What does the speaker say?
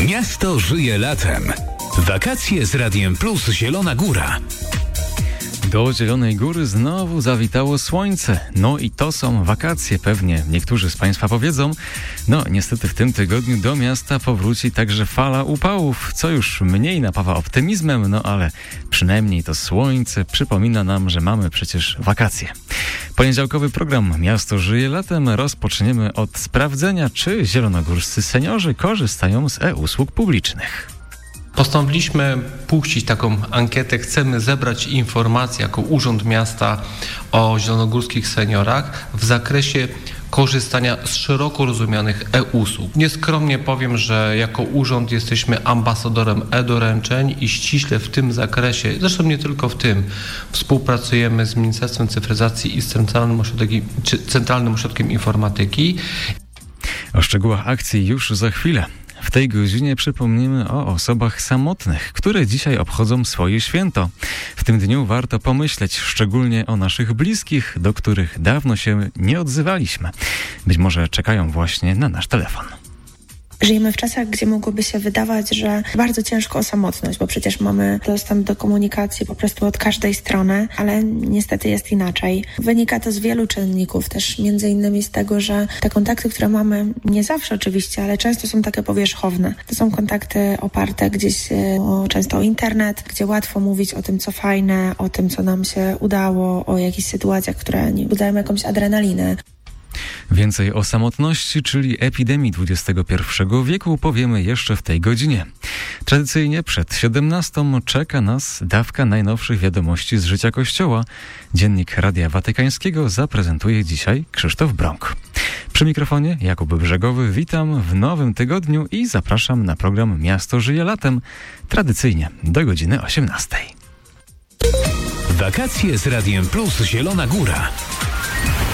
Miasto żyje latem. Wakacje z Radiem Plus Zielona Góra. Do Zielonej Góry znowu zawitało słońce. No i to są wakacje, pewnie niektórzy z Państwa powiedzą. No niestety w tym tygodniu do miasta powróci także fala upałów, co już mniej napawa optymizmem, no ale przynajmniej to słońce przypomina nam, że mamy przecież wakacje. Poniedziałkowy program Miasto żyje latem rozpoczniemy od sprawdzenia, czy zielonogórscy seniorzy korzystają z e-usług publicznych. Postanowiliśmy puścić taką ankietę. Chcemy zebrać informacje jako Urząd Miasta o zielonogórskich seniorach w zakresie korzystania z szeroko rozumianych e-usług. Nieskromnie powiem, że jako urząd jesteśmy ambasadorem e-doręczeń i ściśle w tym zakresie, zresztą nie tylko w tym, współpracujemy z Ministerstwem Cyfryzacji i z Centralnym Ośrodkiem Informatyki. O szczegółach akcji już za chwilę. W tej godzinie przypomnimy o osobach samotnych, które dzisiaj obchodzą swoje święto. W tym dniu warto pomyśleć szczególnie o naszych bliskich, do których dawno się nie odzywaliśmy. Być może czekają właśnie na nasz telefon. Żyjemy w czasach, gdzie mogłoby się wydawać, że bardzo ciężko o samotność, bo przecież mamy dostęp do komunikacji po prostu od każdej strony, ale niestety jest inaczej. Wynika to z wielu czynników, też między innymi z tego, że te kontakty, które mamy, nie zawsze oczywiście, ale często są takie powierzchowne. To są kontakty oparte gdzieś często o internet, gdzie łatwo mówić o tym, co fajne, o tym, co nam się udało, o jakichś sytuacjach, które budzają jakąś adrenalinę. Więcej o samotności, czyli epidemii XXI wieku powiemy jeszcze w tej godzinie. Tradycyjnie przed 17 czeka nas dawka najnowszych wiadomości z życia Kościoła. Dziennik Radia Watykańskiego zaprezentuje dzisiaj Krzysztof Brąk. Przy mikrofonie Jakub Brzegowy, witam w nowym tygodniu i zapraszam na program Miasto żyje latem, tradycyjnie do godziny 18. Wakacje z Radiem Plus Zielona Góra.